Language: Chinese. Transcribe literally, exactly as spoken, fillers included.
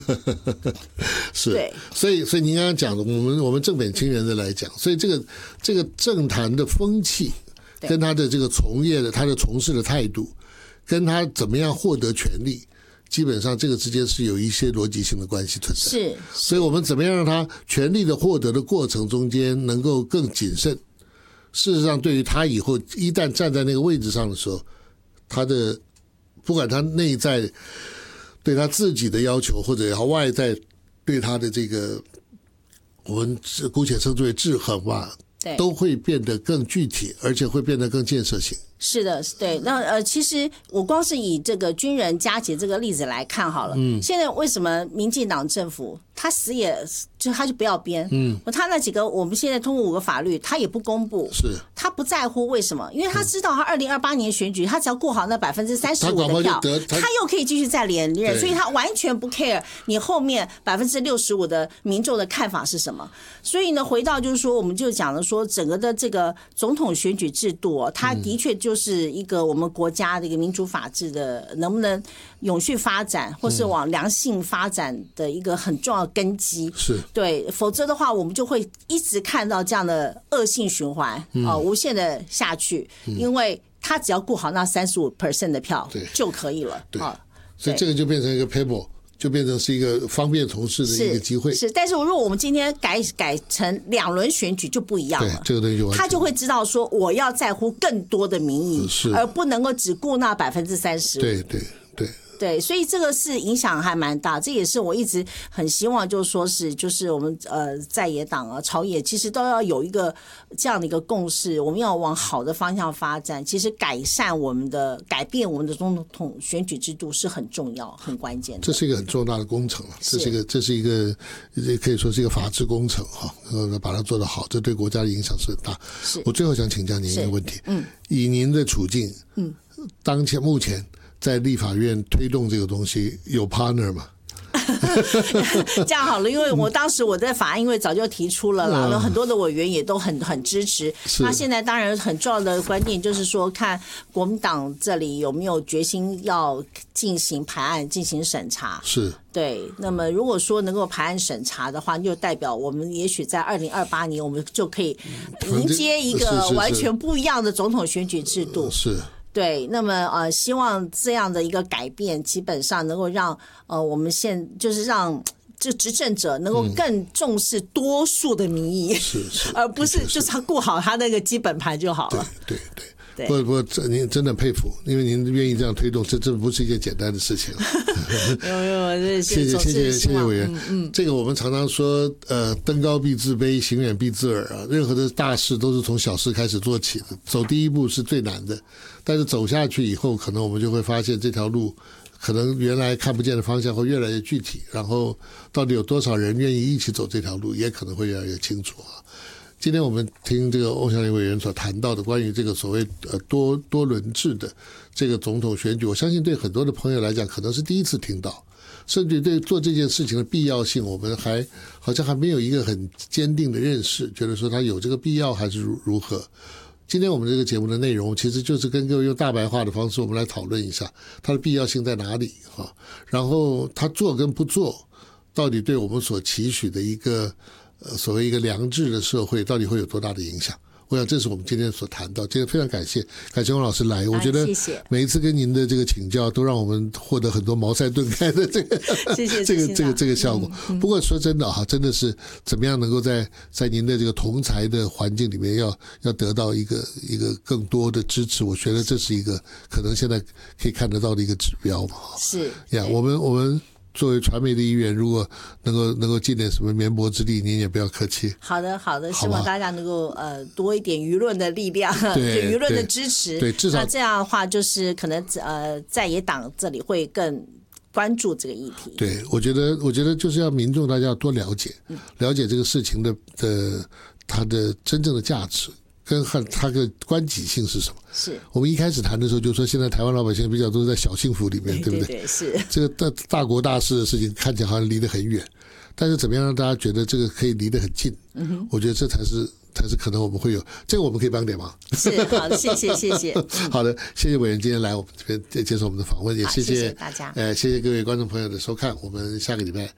是，对，所以所以您刚刚讲的，我们我们正本清源的来讲，所以这个这个政坛的风气，跟他的这个从业的他的从事的态度，跟他怎么样获得权利，基本上这个之间是有一些逻辑性的关系存在。 是， 所以我们怎么样让他权利的获得的过程中间能够更谨慎？事实上，对于他以后一旦站在那个位置上的时候，他的不管他内在对他自己的要求，或者外在对他的这个我们姑且称之为制衡吧，都会变得更具体，而且会变得更建设性。 是的，对。那呃，其实我光是以这个军人佳节这个例子来看好了，嗯，现在为什么民进党政府他死也就他就不要编，嗯，他那几个我们现在通过五个法律，他也不公布， 是他不在乎，为什么？因为他知道他二零二八年选举，他只要过好那百分之三十五的票，他, 他又可以继续再连任，所以他完全不 care 你后面百分之六十五的民众的看法是什么。所以呢，回到就是说，我们就讲了说，整个的这个总统选举制度哦，它的确就就是一个我们国家的一个民主法治的能不能永续发展，或是往良性发展的一个很重要的根基。 是对，否则的话，我们就会一直看到这样的恶性循环啊、嗯呃，无限的下去，嗯、因为他只要顾好那三十五 percent 的票就可以了。 对，啊、所以这个就变成一个 paper。就变成是一个方便从事的一个机会。 是，是但是如果我们今天改改成两轮选举就不一样了。 对，这个东西就他就会知道说，我要在乎更多的民意，而不能够只顾那百分之三十。 对对对。 对，所以这个是影响还蛮大，这也是我一直很希望，就是说是就是我们呃在野党啊、朝野，其实都要有一个这样的一个共识，我们要往好的方向发展。其实改善我们的、改变我们的总统选举制度是很重要、很关键的。 这是一个很重大的工程了，这是一个这是一个可以说是一个法治工程哈，呃，把它做得好，这对国家的影响是很大。我最后想请教您一个问题，嗯，以您的处境，嗯，当前目前。在立法院推动这个东西有 partner 吗？ 这样好了，因为我当时我在法案因为早就提出了啦，嗯、很多的委员也都很很支持。那现在当然很重要的观点就是说，看国民党这里有没有决心要进行排案进行审查。 是。 对，那么如果说能够排案审查的话，就代表我们也许在二零二八年，我们就可以迎接一个完全不一样的总统选举制度。 是。 对，那么呃，希望这样的一个改变，基本上能够让呃我们现就是让这执政者能够更重视多数的民意， 是是， 而不是就是他顾好他那个基本盘就好了。 对对对。不不，这您真的佩服，因为您愿意这样推动，这这不是一件简单的事情。 有有， 谢谢谢谢谢谢委员。嗯嗯，这个我们常常说，呃，登高必自卑，行远必自耳啊。任何的大事都是从小事开始做起的，走第一步是最难的，但是走下去以后，可能我们就会发现这条路。可能原来看不见的方向会越来越具体，然后到底有多少人愿意一起走这条路，也可能会越来越清楚啊。今天我们听这个欧祥林委员所谈到的关于这个所谓呃多多轮制的这个总统选举，我相信对很多的朋友来讲可能是第一次听到，甚至对做这件事情的必要性，我们还好像还没有一个很坚定的认识，觉得说它有这个必要还是如如何。今天我们这个节目的内容其实就是跟各位用大白话的方式，我们来讨论一下它的必要性在哪里哈，然后它做跟不做，到底对我们所期许的一个呃所谓一个良治的社会，到底会有多大的影响？我想这是我们今天所谈到。今天非常感谢感谢翁老师来，我觉得每一次跟您的这个请教，都让我们获得很多茅塞顿开的这个谢谢这个这个这个效果。不过说真的哈，真的是怎么样能够在在您的这个同侪的环境里面，要要得到一个一个更多的支持，我觉得这是一个可能现在可以看得到的一个指标嘛。 是呀，我们我们。作为传媒的一员，如果能够能够尽点什么绵薄之力，您也不要客气。 好的，好的，希望大家能够呃多一点舆论的力量，对舆论的支持。 对，至少那这样的话，就是可能呃在野党这里会更关注这个议题。 对，我觉得我觉得就是要民众大家要多了解，嗯、了解这个事情的的它的真正的价值。跟它的关己性是什么？ 是我们一开始谈的时候就说，现在台湾老百姓比较都是在小幸福里面， 对不对？ 对对，是这个大大国大事的事情看起来好像离得很远，但是怎么样让大家觉得这个可以离得很近？嗯哼，我觉得这才是才是可能我们会有这个，我们可以帮点忙。 是好的，谢谢谢谢。 嗯、好的，谢谢委员今天来我们这边接受我们的访问，也谢谢谢大家， 呃，谢谢各位观众朋友的收看，我们下个礼拜